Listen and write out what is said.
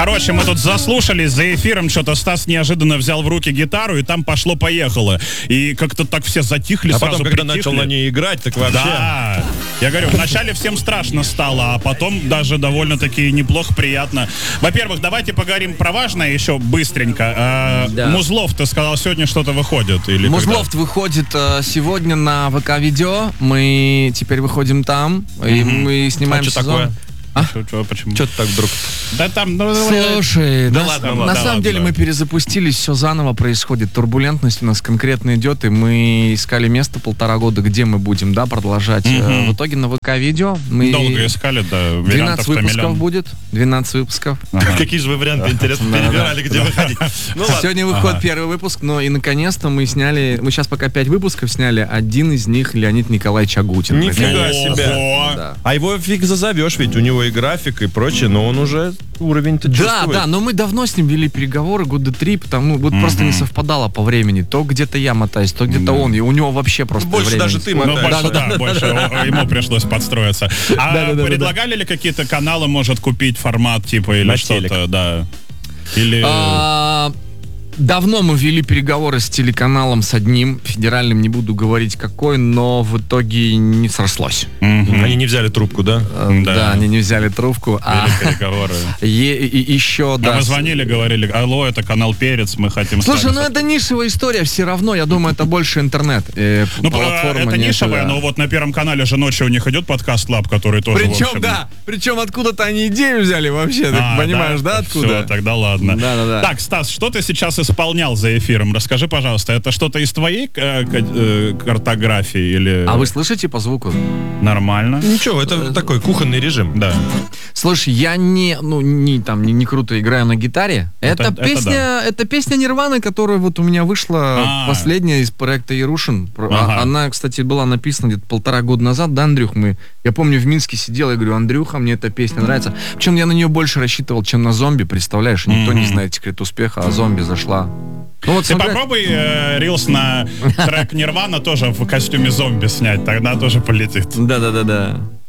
Короче, мы тут заслушались за эфиром, что-то Стас неожиданно взял в руки гитару, и там пошло-поехало. И как-то так все затихли, а сразу потом, когда притихли. начал на ней играть, так вообще... Да, я говорю, вначале всем страшно стало, а потом даже довольно-таки неплохо, приятно. Во-первых, давайте поговорим про важное еще быстренько. Да. Музлов, ты сказал, сегодня что-то выходит? Или Музлофт выходит сегодня на ВК-видео. Мы теперь выходим там, и мы снимаем что сезон. такое? Почему? Что ты так вдруг? Да там... Слушай, Да на, ладно, на ладно, самом ладно. деле мы перезапустились, все заново происходит, турбулентность у нас конкретно идет, и мы искали место 1,5 года, где мы будем, да, продолжать. В итоге на ВК-видео мы... Долго искали, да, 12 вариантов-то выпусков миллион. будет, 12 выпусков. Какие же вы варианты, интересно, перебирали, где выходить? Ну ладно. Сегодня выходит первый выпуск, но и наконец-то мы сняли, мы сейчас пока 5 выпусков сняли, один из них Леонид Николаевич Агутин. Нифига себе. Ого. Да. А его фиг зазовешь, ведь у него и график, и прочее, но он уже уровень-то Да, чувствует. да, но мы давно с ним вели переговоры, года 3, потому вот просто не совпадало по времени. То где-то я мотаюсь, то где-то он, и у него вообще просто Больше времени даже не ты сходит. Ну, мотаешь. больше, больше ему пришлось подстроиться. А предлагали ли какие-то каналы, может, купить формат, типа, или На что-то, телек. да? Или... Давно мы вели переговоры с телеканалом, с одним, федеральным, не буду говорить какой, но в итоге не срослось. Они не взяли трубку, да? Да, они не взяли трубку. Вели переговоры. Еще, А да. вы звонили, говорили, алло, это канал Перец, мы хотим... Слушай, статус». это нишевая история, все равно, я думаю, это больше интернет. Ну, платформа это нишевая, нежели- но вот на Первом канале же ночью у них идет подкаст Лаб, который тоже, в Причем, общем... да, причем откуда-то они идею взяли вообще, ты понимаешь, да, откуда? Все, тогда ладно. Да. Так, Стас, что ты сейчас исполнял за эфиром? Расскажи, пожалуйста, это что-то из твоей картографии или... А вы слышите по звуку? Нормально? Ничего, это такой кухонный режим. Да. Слушай, я не круто играю на гитаре. Это песня Нирваны, которая вот у меня вышла последняя из проекта Ярушин. Ага. Она, кстати, была написана где-то 1,5 года назад, да, Андрюх? Я помню, в Минске сидел, я говорю, Андрюха, мне эта песня нравится. Причем я на нее больше рассчитывал, чем на зомби, представляешь? Никто не знает секрет успеха, а зомби зашла. Ну, вот Ты попробуй рилс на трек Нирвана тоже в костюме зомби снять, тогда тоже полетит. Да.